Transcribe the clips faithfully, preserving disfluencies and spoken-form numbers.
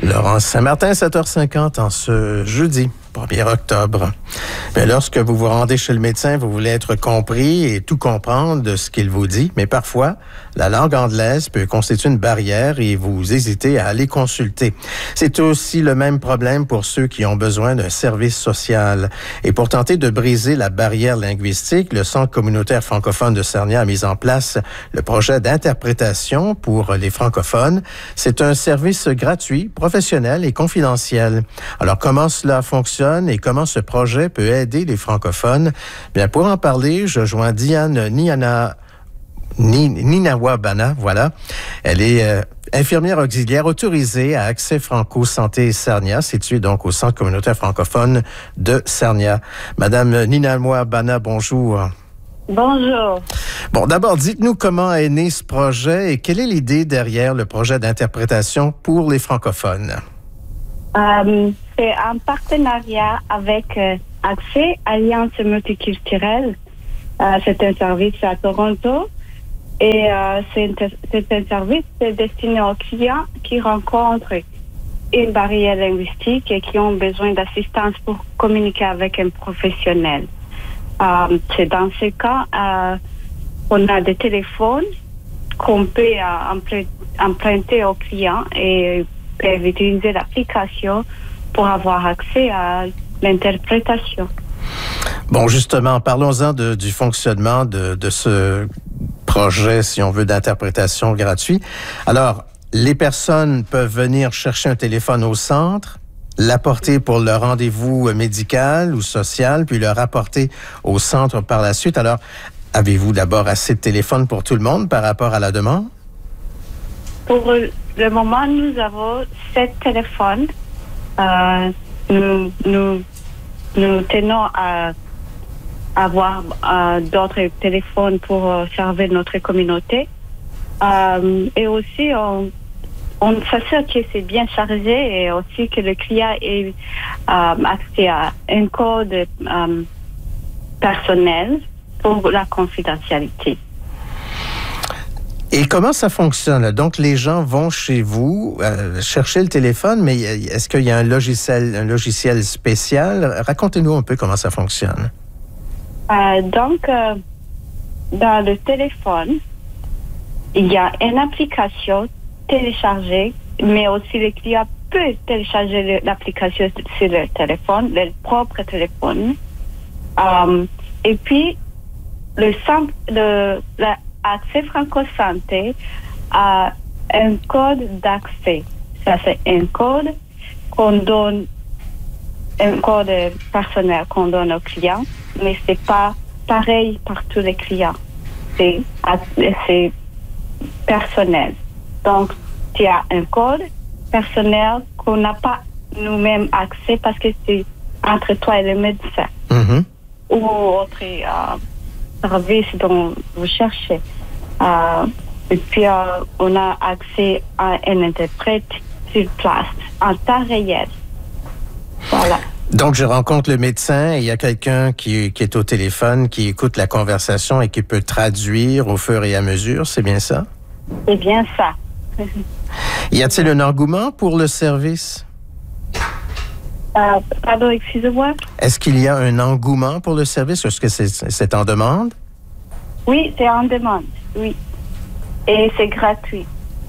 Laurence Saint-Martin, sept heures cinquante en ce jeudi premier octobre. Mais lorsque vous vous rendez chez le médecin, vous voulez être compris et tout comprendre de ce qu'il vous dit, mais parfois, la langue anglaise peut constituer une barrière et vous hésitez à aller consulter. C'est aussi le même problème pour ceux qui ont besoin d'un service social. Et pour tenter de briser la barrière linguistique, le Centre communautaire francophone de Sarnia a mis en place le projet d'interprétation pour les francophones. C'est un service gratuit, professionnel et confidentiel. Alors, comment cela fonctionne et comment ce projet peut aider les francophones? Bien, pour en parler, je joins Diane Niana, Ninawa-Bana, voilà. Elle est euh, infirmière auxiliaire autorisée à Accès Franco Santé Sarnia, située donc au Centre communautaire francophone de Sarnia. Madame Ninawa-Bana, bonjour. Bonjour. Bon, d'abord, dites-nous comment est né ce projet et quelle est l'idée derrière le projet d'interprétation pour les francophones? Euh, c'est un partenariat avec euh, Accès Alliance multiculturelle. Euh, c'est un service à Toronto et euh, c'est, un, c'est un service destiné aux clients qui rencontrent une barrière linguistique et qui ont besoin d'assistance pour communiquer avec un professionnel. Euh, c'est dans ce cas, euh, on a des téléphones qu'on peut euh, emprunter aux clients et peuvent utiliser l'application pour avoir accès à l'interprétation. Bon, justement, parlons-en de, du fonctionnement de, de ce projet, si on veut, d'interprétation gratuit. Alors, les personnes peuvent venir chercher un téléphone au centre, l'apporter pour le rendez-vous médical ou social, puis le rapporter au centre par la suite. Alors, avez-vous d'abord assez de téléphones pour tout le monde par rapport à la demande? Pour le moment, nous avons sept téléphones. Euh, nous, nous, nous tenons à avoir euh, d'autres téléphones pour euh, servir notre communauté. Euh, et aussi, on, on s'assure que c'est bien chargé et aussi que le client ait euh, accès à un code euh, personnel pour la confidentialité. Et comment ça fonctionne? Donc, les gens vont chez vous euh, chercher le téléphone, mais est-ce qu'il y a un logiciel, un logiciel spécial? Racontez-nous un peu comment ça fonctionne. Euh, donc, euh, dans le téléphone, il y a une application téléchargée, mais aussi le client peut télécharger l'application sur le téléphone, le propre téléphone. Euh, et puis, le centre de la Accès Franco Santé a un code d'accès. Ça, c'est un code qu'on donne, un code personnel qu'on donne aux clients, mais c'est pas pareil pour tous les clients. C'est, c'est personnel. Donc, tu as un code personnel qu'on n'a pas nous-mêmes accès parce que c'est entre toi et le médecin. Mm-hmm. Ou autre euh, service dont vous cherchez. Euh, et puis, euh, on a accès à un interprète sur place, en temps réel. Voilà. Donc, je rencontre le médecin et il y a quelqu'un qui, qui est au téléphone, qui écoute la conversation et qui peut traduire au fur et à mesure, c'est bien ça? C'est bien ça. Y a-t-il un engouement pour le service? Euh, pardon, excusez-moi? Est-ce qu'il y a un engouement pour le service? Est-ce que c'est, c'est en demande? Oui, c'est en demande, oui. Et c'est gratuit.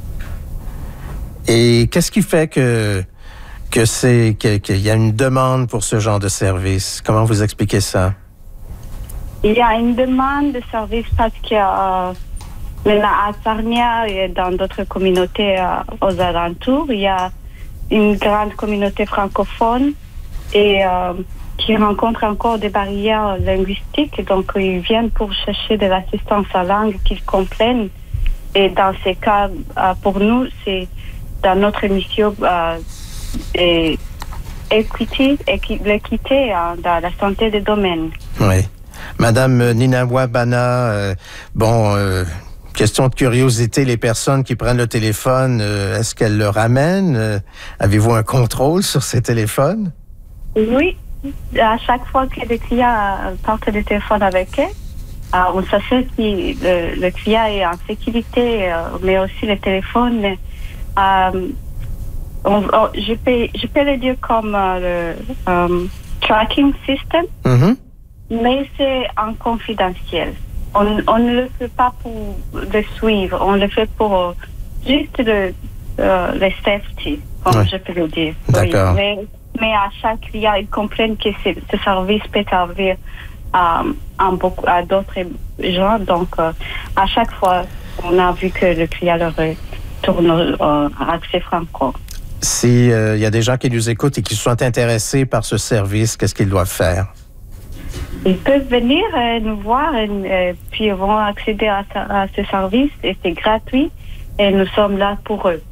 Et qu'est-ce qui fait que, que c'est, que, qu'il y a une demande pour ce genre de service? Comment vous expliquez ça? Il y a une demande de service parce que euh, maintenant à Sarnia et dans d'autres communautés euh, aux alentours, il y a une grande communauté francophone et euh, qui rencontre encore des barrières linguistiques. Donc, ils viennent pour chercher de l'assistance à langue qu'ils comprennent. Et dans ces cas, euh, pour nous, c'est dans notre mission euh, et équité, équi, l'équité euh, dans la santé des domaines. Oui. Madame Ninawa-Bana, euh, bon... Euh question de curiosité, les personnes qui prennent le téléphone, euh, est-ce qu'elles le ramènent? Euh, avez-vous un contrôle sur ces téléphones? Oui. À chaque fois que le client porte le téléphone avec eux, euh, on s'assure que le, le client est en sécurité, euh, mais aussi le téléphone. Euh, on, on, je, peux, je peux le dire comme euh, le um, tracking system, mm-hmm. mais c'est en confidentiel. On, on ne le fait pas pour le suivre, on le fait pour euh, juste le, euh, le safety, comme ouais. je peux le dire. D'accord. Oui, mais, mais à chaque client, ils comprennent que ce service peut servir à, à, beaucoup, à d'autres gens. Donc, euh, à chaque fois, on a vu que le client leur tourne euh, accès franco. S'il euh, y a des gens qui nous écoutent et qui sont intéressés par ce service, qu'est-ce qu'ils doivent faire? Ils peuvent venir euh, nous voir et euh, puis ils vont accéder à, à ce service et c'est gratuit et nous sommes là pour eux.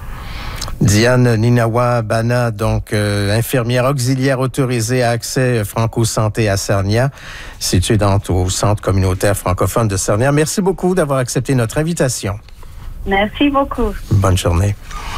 Diane Ninawa Bana, donc euh, infirmière auxiliaire autorisée à accès Franco-Santé à Sarnia, située dans au centre communautaire francophone de Sarnia. Merci beaucoup d'avoir accepté notre invitation. Merci beaucoup. Bonne journée.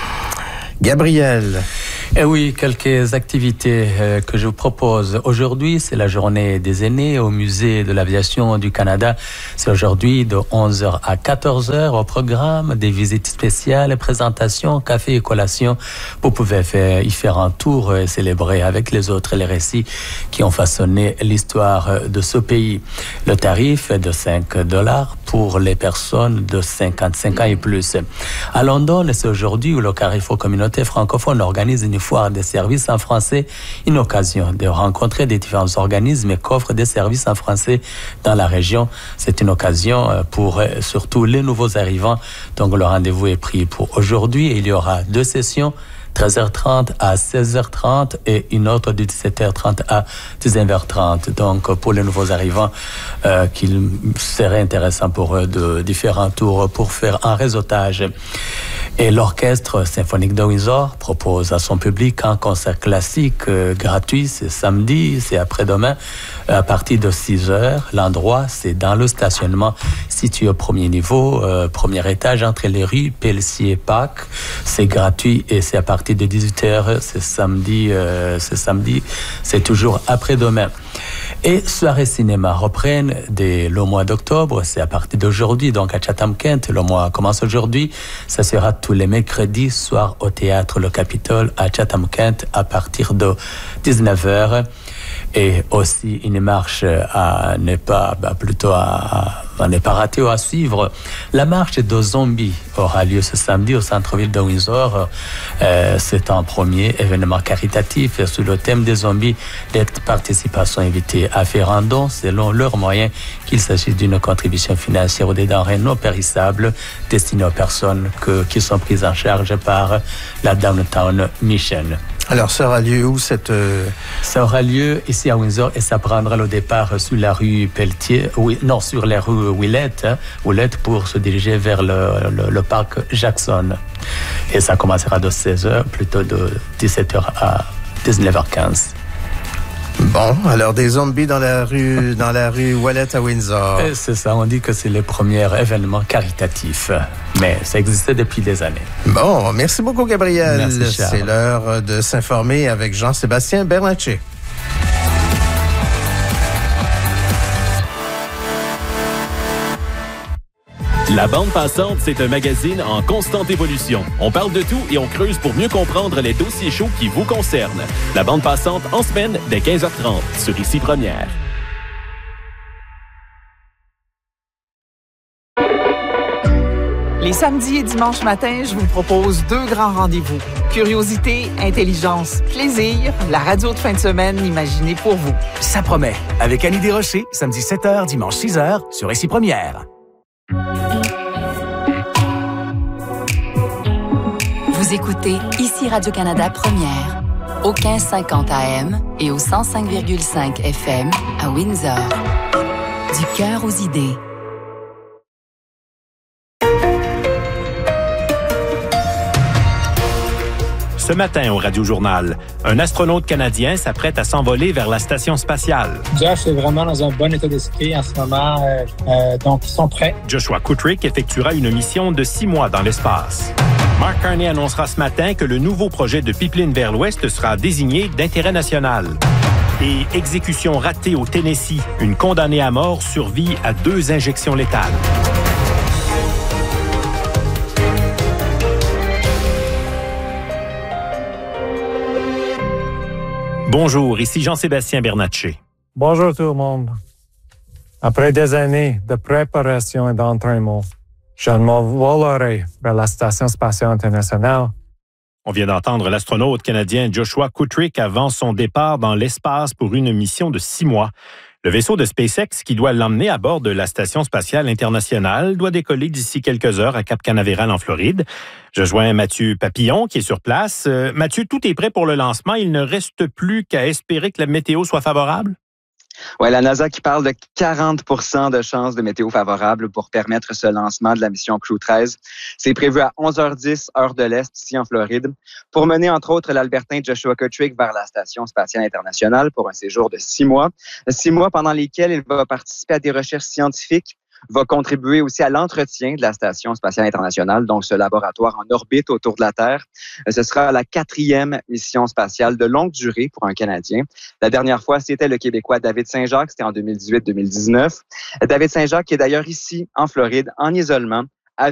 Gabriel. Eh oui, quelques activités euh, que je vous propose. Aujourd'hui, c'est la journée des aînés au Musée de l'aviation du Canada. C'est aujourd'hui de onze heures à quatorze heures au programme, des visites spéciales, présentations, café et collations. Vous pouvez faire, y faire un tour et célébrer avec les autres les récits qui ont façonné l'histoire de ce pays. Le tarif est de cinq dollars pour les personnes de cinquante-cinq ans et plus. À London, c'est aujourd'hui où le Carrefour Communauté francophone organise une foire des services en français, une occasion de rencontrer des différents organismes qui offrent des services en français dans la région. C'est une occasion pour surtout les nouveaux arrivants. Donc le rendez-vous est pris pour aujourd'hui. Il y aura deux sessions, treize heures trente à seize heures trente et une autre de dix-sept heures trente à dix-neuf heures trente. Donc, pour les nouveaux arrivants, euh, qu'il serait intéressant pour eux de différents tours pour faire un réseautage. Et l'Orchestre symphonique de Windsor propose à son public un concert classique euh, gratuit. C'est samedi, c'est après-demain, à partir de six heures. L'endroit, c'est dans le stationnement situé au premier niveau, euh, premier étage, entre les rues Pelletier et Pâques. C'est gratuit et c'est à partir de dix-huit heures. C'est samedi, euh, c'est samedi, c'est toujours après-demain. Et soirées cinéma reprennent dès le mois d'octobre. C'est à partir d'aujourd'hui, donc à Chatham-Kent. Le mois commence aujourd'hui. Ça sera tous les mercredis soir au théâtre Le Capitole à Chatham-Kent à partir de dix-neuf heures. Et aussi une marche à ne pas, bah plutôt à, à ne pas rater ou à suivre. La marche de zombies aura lieu ce samedi au centre-ville de Windsor. Euh, c'est un premier événement caritatif sous le thème des zombies. Les participants sont invités à faire un don selon leurs moyens, qu'il s'agisse d'une contribution financière ou des denrées non périssables destinées aux personnes que, qui sont prises en charge par la Downtown Mission. Alors, ça aura lieu où cette... Euh... Ça aura lieu ici à Windsor et ça prendra le départ sur la rue Pelletier, oui, non, sur la rue Willette, hein, Willette pour se diriger vers le, le, le parc Jackson. Et ça commencera de seize heures, plutôt de dix-sept heures à dix-neuf heures quinze. Bon, alors des zombies dans la rue, dans la rue Willette à Windsor. Et c'est ça, on dit que c'est le premier événement caritatif, mais ça existait depuis des années. Bon, merci beaucoup Gabriel. Merci, Charles. C'est l'heure de s'informer avec Jean-Sébastien Bernatchez. La Bande Passante, c'est un magazine en constante évolution. On parle de tout et on creuse pour mieux comprendre les dossiers chauds qui vous concernent. La Bande Passante, en semaine, dès quinze heures trente, sur Ici Première. Les samedis et dimanches matins, je vous propose deux grands rendez-vous. Curiosité, intelligence, plaisir, la radio de fin de semaine imaginée pour vous. Ça promet. Avec Annie Desrochers, samedi sept heures, dimanche six heures, sur Ici Première. Vous écoutez Ici Radio-Canada Première, au quinze cinquante A M et au cent cinq virgule cinq F M à Windsor. Du cœur aux idées. Ce matin au Radio-Journal, un astronaute canadien s'apprête à s'envoler vers la station spatiale. Josh est vraiment dans un bon état d'esprit en ce moment, euh, euh, donc ils sont prêts. Joshua Kutrick effectuera une mission de six mois dans l'espace. Mark Carney annoncera ce matin que le nouveau projet de pipeline vers l'Ouest sera désigné d'intérêt national. Et exécution ratée au Tennessee. Une condamnée à mort survit à deux injections létales. Bonjour, ici Jean-Sébastien Bernatchez. Bonjour tout le monde. Après des années de préparation et d'entraînement, je m'envolerai vers la Station spatiale internationale. On vient d'entendre l'astronaute canadien Joshua Kutrick avant son départ dans l'espace pour une mission de six mois. Le vaisseau de SpaceX qui doit l'emmener à bord de la Station spatiale internationale doit décoller d'ici quelques heures à Cap Canaveral en Floride. Je joins Mathieu Papillon qui est sur place. Euh, Mathieu, tout est prêt pour le lancement. Il ne reste plus qu'à espérer que la météo soit favorable? Oui, la NASA qui parle de quarante pour cent de chances de météo favorable pour permettre ce lancement de la mission Crew treize. C'est prévu à onze heures dix, heure de l'Est, ici en Floride, pour mener entre autres l'Albertain Joshua Kutrick vers la Station spatiale internationale pour un séjour de six mois. Six mois pendant lesquels il va participer à des recherches scientifiques, va contribuer aussi à l'entretien de la Station spatiale internationale, donc ce laboratoire en orbite autour de la Terre. Ce sera la quatrième mission spatiale de longue durée pour un Canadien. La dernière fois, c'était le Québécois David Saint-Jacques, c'était en deux mille dix-huit deux mille dix-neuf. David Saint-Jacques qui est d'ailleurs ici en Floride, en isolement,